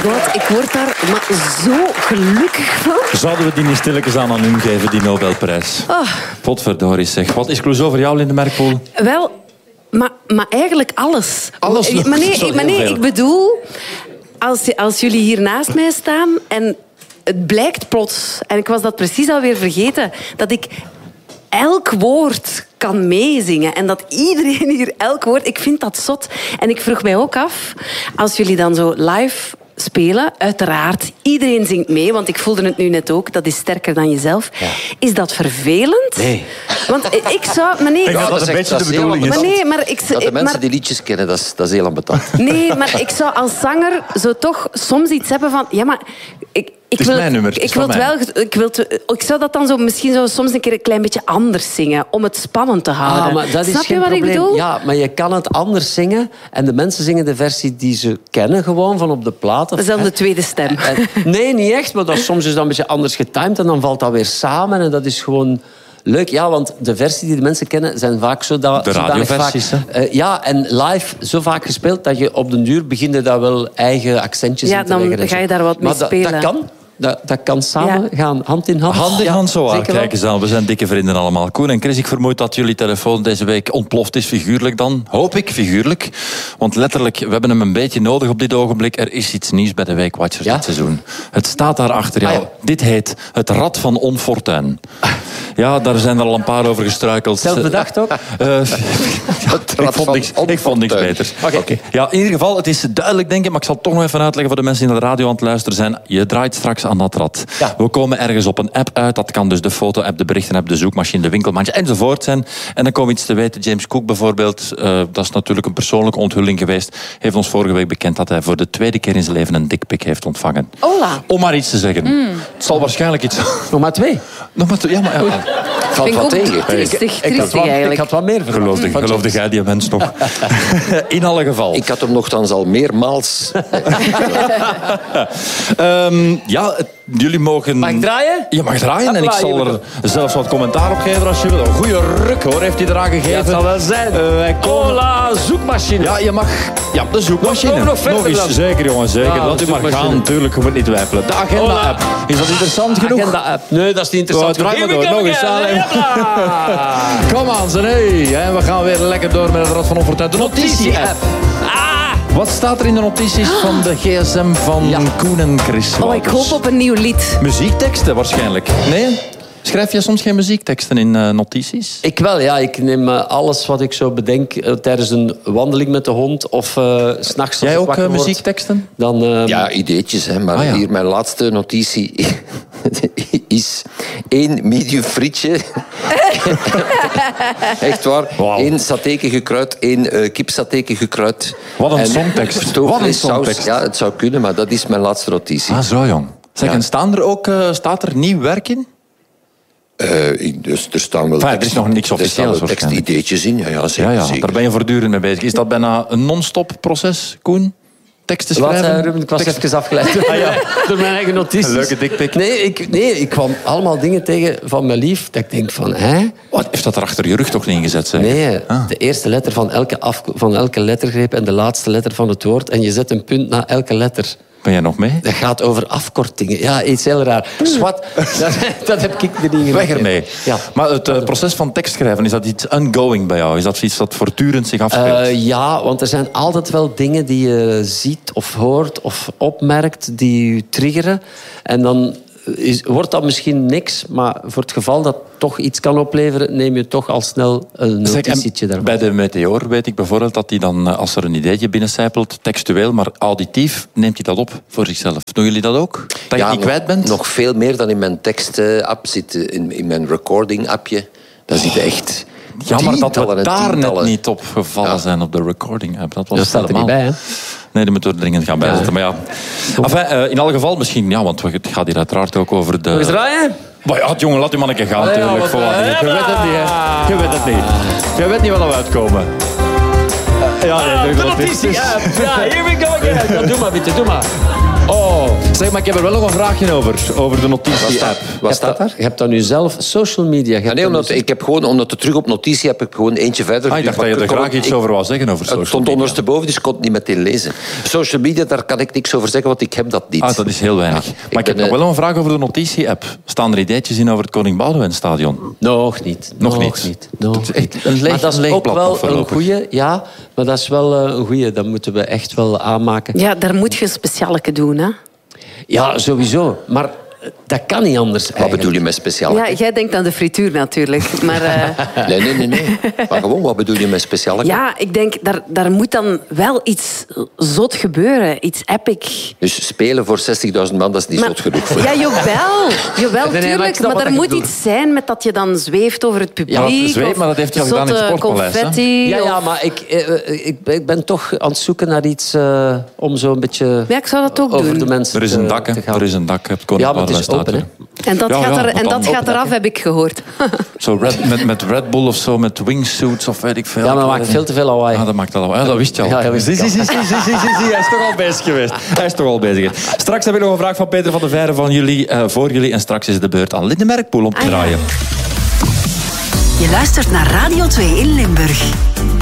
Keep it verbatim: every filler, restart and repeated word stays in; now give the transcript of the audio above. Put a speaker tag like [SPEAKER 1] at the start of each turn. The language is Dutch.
[SPEAKER 1] god, ik word daar maar zo gelukkig van.
[SPEAKER 2] Zouden we die niet stilletjes aan aan hem geven, die Nobelprijs?
[SPEAKER 1] Oh.
[SPEAKER 2] Potverdorie zeg. Wat is Clouseau voor jou, Linde Merkpoel?
[SPEAKER 1] Wel, maar, maar eigenlijk alles.
[SPEAKER 2] Alles nog?
[SPEAKER 1] Maar nee,
[SPEAKER 2] Zo
[SPEAKER 1] ik, maar
[SPEAKER 2] heel
[SPEAKER 1] nee
[SPEAKER 2] veel.
[SPEAKER 1] ik bedoel, als, als jullie hier naast mij staan en het blijkt plots, en ik was dat precies alweer vergeten, dat ik elk woord kan meezingen. En dat iedereen hier elk woord... Ik vind dat zot. En ik vroeg mij ook af, als jullie dan zo live spelen, uiteraard, iedereen zingt mee, want ik voelde het nu net ook, dat is sterker dan jezelf. Ja. Is dat vervelend?
[SPEAKER 3] Nee.
[SPEAKER 1] Want ik zou... Maar nee,
[SPEAKER 2] Ik denk dat dat een beetje de bedoeling is.
[SPEAKER 1] maar nee, maar ik,
[SPEAKER 3] Dat de mensen
[SPEAKER 1] maar,
[SPEAKER 3] die liedjes kennen, dat is, dat is heel ambetant.
[SPEAKER 1] nee, maar ik zou als zanger zo toch soms iets hebben van... Ja, maar... Ik, ik
[SPEAKER 2] is
[SPEAKER 1] wil,
[SPEAKER 2] mijn nummer, het is
[SPEAKER 1] ik wil
[SPEAKER 2] van
[SPEAKER 1] het wel, ik, wil het, ik zou dat dan zo misschien zo soms een keer een klein beetje anders zingen, om het spannend te houden.
[SPEAKER 4] Ah, maar dat is
[SPEAKER 1] Snap
[SPEAKER 4] geen
[SPEAKER 1] je wat
[SPEAKER 4] probleem.
[SPEAKER 1] ik bedoel?
[SPEAKER 4] Ja, maar je kan het anders zingen. En de mensen zingen de versie die ze kennen gewoon van op de plaat.
[SPEAKER 1] Dat is dan de tweede stem.
[SPEAKER 4] En, nee, niet echt. Maar dat is, soms is dat een beetje anders getimed. En dan valt dat weer samen. En dat is gewoon... Leuk, ja, want de versie die de mensen kennen zijn vaak zo dat,
[SPEAKER 2] De radioversies,
[SPEAKER 4] vaak, uh, ja, en live zo vaak gespeeld dat je op den duur begint je daar wel eigen accentjes
[SPEAKER 1] Ja,
[SPEAKER 4] in te
[SPEAKER 1] dan
[SPEAKER 4] leggen. en
[SPEAKER 1] ga
[SPEAKER 4] zo.
[SPEAKER 1] je daar wat mee
[SPEAKER 4] maar dat,
[SPEAKER 1] spelen.
[SPEAKER 4] Dat kan. Dat, dat kan samen
[SPEAKER 1] Ja.
[SPEAKER 4] gaan, hand in hand.
[SPEAKER 2] Hand in hand zo aan.
[SPEAKER 4] zeker wel.
[SPEAKER 2] Kijk eens aan, we zijn dikke vrienden allemaal. Koen en Chris, ik vermoed dat jullie telefoon deze week ontploft is, figuurlijk dan. Hoop ik, figuurlijk. Want letterlijk, we hebben hem een beetje nodig op dit ogenblik. Er is iets nieuws bij de Week Watchers
[SPEAKER 4] Ja?
[SPEAKER 2] dit seizoen. Het staat daar achter jou.
[SPEAKER 4] Ah, ja.
[SPEAKER 2] Dit heet Het Rad van Onfortuin. Ja, daar zijn er al een paar over gestruikeld.
[SPEAKER 4] Zelf bedacht ook?
[SPEAKER 2] Uh, ja, ik, vond
[SPEAKER 3] van
[SPEAKER 2] niks, ik vond niks
[SPEAKER 3] Onfortuin.
[SPEAKER 2] beters.
[SPEAKER 4] Oké.
[SPEAKER 2] Okay. Ja, in ieder geval, het is duidelijk, denk ik, maar ik zal het toch nog even uitleggen voor de mensen die naar de radio aan het luisteren zijn. Je draait straks aan dat rad.
[SPEAKER 4] Ja.
[SPEAKER 2] We komen ergens op een app uit. Dat kan dus de foto-app, de berichten-app, de zoekmachine, de winkelmandje enzovoort zijn. En dan komen we iets te weten. James Cook bijvoorbeeld, uh, dat is natuurlijk een persoonlijke onthulling geweest, heeft ons vorige week bekend dat hij voor de tweede keer in zijn leven een dikpik heeft ontvangen.
[SPEAKER 1] Hola.
[SPEAKER 2] Om maar iets te zeggen.
[SPEAKER 1] Mm.
[SPEAKER 2] Het zal waarschijnlijk iets...
[SPEAKER 4] Nog maar twee.
[SPEAKER 2] Nog maar te... Ja, maar... Ja.
[SPEAKER 3] Valt
[SPEAKER 1] Vind ik
[SPEAKER 3] wat
[SPEAKER 1] ook
[SPEAKER 3] tegen.
[SPEAKER 1] triestig,
[SPEAKER 4] Ik had,
[SPEAKER 1] triestig
[SPEAKER 4] wel, ik
[SPEAKER 1] eigenlijk.
[SPEAKER 4] had wat meer verwacht.
[SPEAKER 2] Geloofde,
[SPEAKER 4] Van
[SPEAKER 2] geloofde
[SPEAKER 4] James.
[SPEAKER 2] jij die mens nog? In alle geval.
[SPEAKER 3] Ik had hem nogthans al meermaals...
[SPEAKER 2] um, ja, het, jullie mogen...
[SPEAKER 4] Mag ik draaien?
[SPEAKER 2] Je mag draaien en ik
[SPEAKER 4] Hopla,
[SPEAKER 2] zal
[SPEAKER 4] hier
[SPEAKER 2] er zelfs wat commentaar op geven als je wil. Een goede ruk hoor, heeft hij eraan gegeven.
[SPEAKER 4] Ja, het zal wel zijn.
[SPEAKER 2] Uh, wij komen...
[SPEAKER 4] Hola, zoekmachine.
[SPEAKER 2] Ja, je mag... Ja, de zoekmachine.
[SPEAKER 4] Nog- nog verder
[SPEAKER 2] eens.
[SPEAKER 4] dan.
[SPEAKER 2] Zeker, jongen, zeker.
[SPEAKER 4] Ja,
[SPEAKER 2] Laat u maar
[SPEAKER 4] zoekmachine.
[SPEAKER 2] gaan, natuurlijk. Je moet niet twijfelen. De agenda-app. Is dat interessant genoeg?
[SPEAKER 4] Agenda-app. Nee, dat is niet interessant.
[SPEAKER 2] Oh, draai maar
[SPEAKER 4] Here we
[SPEAKER 2] door,
[SPEAKER 4] go
[SPEAKER 2] nog eens.
[SPEAKER 4] again.
[SPEAKER 2] Allee. Kom aan, z'n hey. En we gaan weer lekker door met het Rad van Onfortuin. De notitie-app.
[SPEAKER 4] Ah!
[SPEAKER 2] Wat staat er in de notities van de gsm van
[SPEAKER 4] Ja.
[SPEAKER 2] Koen en Chris?
[SPEAKER 1] Oh, ik hoop op een nieuw lied.
[SPEAKER 2] Muziekteksten waarschijnlijk. Nee? Schrijf je soms geen muziekteksten in uh, notities?
[SPEAKER 4] Ik wel, ja. Ik neem uh, alles wat ik zo bedenk uh, tijdens een wandeling met de hond of uh, 's nachts.
[SPEAKER 2] Jij ook uh, muziekteksten?
[SPEAKER 4] Dan, uh,
[SPEAKER 3] Ja, ideetjes, hè. Maar
[SPEAKER 2] Ah, ja.
[SPEAKER 3] hier mijn laatste notitie is één medium frietje. Echt waar.
[SPEAKER 2] Wauw.
[SPEAKER 3] Eén satéke gekruid, één uh, kipsatéke gekruid.
[SPEAKER 2] Wat een
[SPEAKER 3] En
[SPEAKER 2] songtekst.
[SPEAKER 3] stoofvleessaus.
[SPEAKER 2] Wat een songtekst.
[SPEAKER 3] Ja, het zou kunnen, maar dat is mijn laatste notitie.
[SPEAKER 2] Ah, zo jong. Zeg,
[SPEAKER 3] Ja.
[SPEAKER 2] en staan er ook, uh, staat er nieuw werk in?
[SPEAKER 3] Uh, ik- dus er staan wel
[SPEAKER 2] Enfin, er is
[SPEAKER 3] tekst-
[SPEAKER 2] nog niks
[SPEAKER 3] er staan
[SPEAKER 2] officieels
[SPEAKER 3] wel
[SPEAKER 2] waarschijnlijk.
[SPEAKER 3] tekstideetjes in. Ja, ja, zeker,
[SPEAKER 2] Ja, ja,
[SPEAKER 3] zeker.
[SPEAKER 2] daar ben je voortdurend mee bezig. Is dat bijna een non-stop proces, Koen? Teksten
[SPEAKER 4] Wat,
[SPEAKER 2] schrijven?
[SPEAKER 4] uh, Ruben? Ik was
[SPEAKER 2] Tekst-
[SPEAKER 4] even afgeleid
[SPEAKER 2] Ah, ja.
[SPEAKER 4] door mijn eigen notities.
[SPEAKER 2] Een leuke dikpik.
[SPEAKER 4] Nee ik, nee, ik kwam allemaal dingen tegen van mijn lief. Dat ik denk van, hè?
[SPEAKER 2] Wat, heeft dat er achter je rug toch niet ingezet? Zeg?
[SPEAKER 4] Nee,
[SPEAKER 2] Ah.
[SPEAKER 4] de eerste letter van elke, af, van elke lettergreep en de laatste letter van het woord. En je zet een punt na elke letter.
[SPEAKER 2] Ben jij nog mee?
[SPEAKER 4] Dat gaat over afkortingen. Ja, iets heel raar. Swat, dat, dat heb ik er niet
[SPEAKER 2] Weg ermee.
[SPEAKER 4] Ja.
[SPEAKER 2] Maar het uh, proces van tekstschrijven, is dat iets ongoing bij jou? Is dat iets dat voortdurend zich afspeelt?
[SPEAKER 4] Uh, ja, want er zijn altijd wel dingen die je ziet of hoort of opmerkt die je triggeren. En dan is, wordt dat misschien niks, maar voor het geval dat toch iets kan opleveren, neem je toch al snel een
[SPEAKER 2] Zeg, en
[SPEAKER 4] notitietje daarvan.
[SPEAKER 2] bij de Meteor weet ik bijvoorbeeld dat hij dan, uh, als er een ideetje binnencijpelt, textueel, maar auditief, neemt hij dat op voor zichzelf. Doen jullie dat ook? Dat je
[SPEAKER 3] Ja,
[SPEAKER 2] het niet
[SPEAKER 3] nog-
[SPEAKER 2] kwijt bent?
[SPEAKER 3] Nog veel meer dan in mijn tekst-app zit, in, in mijn recording-appje. Daar zit echt...
[SPEAKER 2] Jammer dat we
[SPEAKER 3] tientallen en
[SPEAKER 2] daar net
[SPEAKER 3] tientallen.
[SPEAKER 2] niet op gevallen
[SPEAKER 3] Ja.
[SPEAKER 2] zijn op de recording app. Dat was
[SPEAKER 4] Dat staat er niet
[SPEAKER 2] helemaal-
[SPEAKER 4] bij, hè?
[SPEAKER 2] Nee, die moeten we er dringend gaan bijzetten. Maar ja. Enfin, uh, in alle geval misschien, ja, want het gaat hier uiteraard ook over de...
[SPEAKER 4] Nog eens draaien?
[SPEAKER 2] Maar ja, jongen, laat die man een keer gaan,
[SPEAKER 4] Allee,
[SPEAKER 2] natuurlijk.
[SPEAKER 4] wat-
[SPEAKER 2] voor wat niet. Je weet het niet, hè. Je weet het niet. Je weet niet wat er uitkomen. Uh, ja, nee,
[SPEAKER 4] Ah,
[SPEAKER 2] nee,
[SPEAKER 4] de
[SPEAKER 2] dat is-
[SPEAKER 4] notitie. Ja, ja, here we go again. Ja, doe maar, Witte, doe maar.
[SPEAKER 2] Oh, zeg maar, ik heb er wel nog een vraagje over. Over de notitie-app.
[SPEAKER 3] Wat staat daar?
[SPEAKER 4] Je hebt dat nu zelf, social media. Je
[SPEAKER 3] Ja, nee, omdat, ik heb gewoon, omdat het terug op notitie heb, heb ik gewoon eentje verder.
[SPEAKER 2] Ah, ik dacht dat je er graag iets over wou zeggen over social
[SPEAKER 3] Het stond
[SPEAKER 2] media.
[SPEAKER 3] ondersteboven, dus ik kon het niet meteen lezen. Social media, daar kan ik niks over zeggen, want ik heb dat niet.
[SPEAKER 2] Ah, dat is heel weinig.
[SPEAKER 3] Ja,
[SPEAKER 2] maar
[SPEAKER 3] ik
[SPEAKER 2] ik heb
[SPEAKER 3] ben,
[SPEAKER 2] nog wel een vraag over de notitie-app. Staan er ideetjes in over het Koning Boudewijnstadion?
[SPEAKER 4] Nog niet.
[SPEAKER 2] Nog niet.
[SPEAKER 4] Nog
[SPEAKER 2] Het is echt
[SPEAKER 4] niet.
[SPEAKER 2] een leeg-
[SPEAKER 4] maar dat
[SPEAKER 2] een
[SPEAKER 4] is
[SPEAKER 2] leeg
[SPEAKER 4] ook
[SPEAKER 2] blad
[SPEAKER 4] wel
[SPEAKER 2] nog
[SPEAKER 4] een
[SPEAKER 2] voorlopig.
[SPEAKER 4] goeie, ja. Maar dat is wel eh, een goeie. Dat moeten we echt wel aanmaken.
[SPEAKER 1] Ja, daar moet je een specialeke doen, hè?
[SPEAKER 4] Ja, sowieso. Maar eh, dat kan niet anders
[SPEAKER 3] Wat
[SPEAKER 4] eigenlijk.
[SPEAKER 3] bedoel je met speciaal?
[SPEAKER 1] Ja, jij denkt aan de frituur natuurlijk. Maar eh,
[SPEAKER 3] Nee, nee, nee, nee. Maar gewoon, wat bedoel je met speciaal?
[SPEAKER 1] ja, ik denk, daar, daar moet dan wel iets zot gebeuren. Iets epic.
[SPEAKER 3] Dus spelen voor zestigduizend man, dat is niet
[SPEAKER 1] Maar-
[SPEAKER 3] zot genoeg voor.
[SPEAKER 1] Ja, jawel. Jawel,
[SPEAKER 4] nee, maar ik
[SPEAKER 1] tuurlijk.
[SPEAKER 4] snap
[SPEAKER 1] Maar
[SPEAKER 4] wat
[SPEAKER 1] er
[SPEAKER 4] je
[SPEAKER 1] moet
[SPEAKER 4] bedoelt.
[SPEAKER 1] iets zijn met dat je dan zweeft over het publiek.
[SPEAKER 2] Ja, het zweeft,
[SPEAKER 1] of
[SPEAKER 2] maar dat heeft hij al gedaan in het
[SPEAKER 1] zotte
[SPEAKER 2] Sportpaleis, hè?
[SPEAKER 1] confetti,
[SPEAKER 4] Ja, ja,
[SPEAKER 1] of-
[SPEAKER 4] maar ik, eh, ik, ik ben toch aan het zoeken naar iets eh, om zo een beetje
[SPEAKER 1] Ja, ik zou dat ook
[SPEAKER 4] over
[SPEAKER 1] doen.
[SPEAKER 4] de mensen
[SPEAKER 2] Er is een
[SPEAKER 4] te-
[SPEAKER 2] dak, hè.
[SPEAKER 4] te gaan.
[SPEAKER 2] Er is een dak op het Koning
[SPEAKER 4] Ja, maar het is
[SPEAKER 2] Boudewijnstadion.
[SPEAKER 4] open,
[SPEAKER 1] En dat
[SPEAKER 2] Ja,
[SPEAKER 1] gaat,
[SPEAKER 2] ja,
[SPEAKER 1] er, en
[SPEAKER 2] maar
[SPEAKER 1] dat
[SPEAKER 2] dan-
[SPEAKER 1] gaat eraf, heb ik gehoord.
[SPEAKER 2] Zo red, met, met Red Bull of zo, met wingsuits of weet ik veel.
[SPEAKER 4] Ja, maar dat maakt veel te veel lawaai.
[SPEAKER 2] Ah, dat maakt al. Ja, dat wist je al.
[SPEAKER 4] Ja, dat wist ik
[SPEAKER 2] zie,
[SPEAKER 4] al.
[SPEAKER 2] zie, zie, zie, zie, zie, zie. Hij is toch al bezig geweest. Hij is toch al bezig. Straks heb ik nog een vraag van Peter van der Veijren van jullie, uh, voor jullie. En straks is de beurt aan Linde Merkpoel om te
[SPEAKER 1] Ah, ja.
[SPEAKER 2] draaien.
[SPEAKER 5] Je luistert naar Radio twee in Limburg.